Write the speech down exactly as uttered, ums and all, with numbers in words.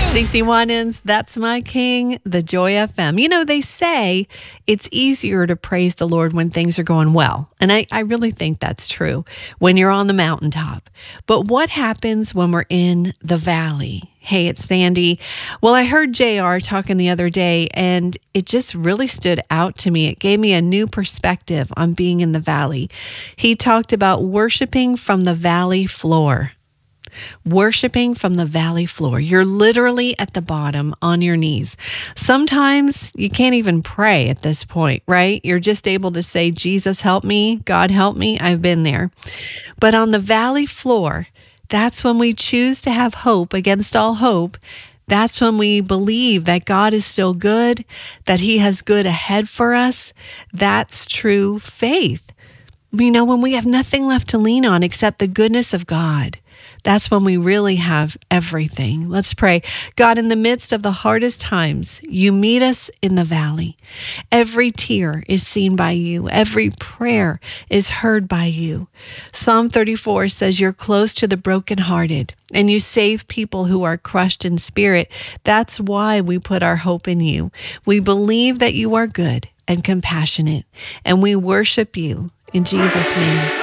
Cece Winans, That's My King, the Joy F M. You know, they say it's easier to praise the Lord when things are going well. And I, I really think that's true when you're on the mountaintop. But what happens when we're in the valley? Hey, it's Sandy. Well, I heard J R talking the other day, and it just really stood out to me. It gave me a new perspective on being in the valley. He talked about worshiping from the valley floor. Worshiping from the valley floor. You're literally at the bottom on your knees. Sometimes you can't even pray at this point, right? You're just able to say, Jesus, help me. God, help me. I've been there. But on the valley floor, that's when we choose to have hope against all hope. That's when we believe that God is still good, that He has good ahead for us. That's true faith. You know, when we have nothing left to lean on except the goodness of God, that's when we really have everything. Let's pray. God, in the midst of the hardest times, you meet us in the valley. Every tear is seen by you. Every prayer is heard by you. Psalm thirty-four says you're close to the brokenhearted and you save people who are crushed in spirit. That's why we put our hope in you. We believe that you are good and compassionate, and we worship you in Jesus' name.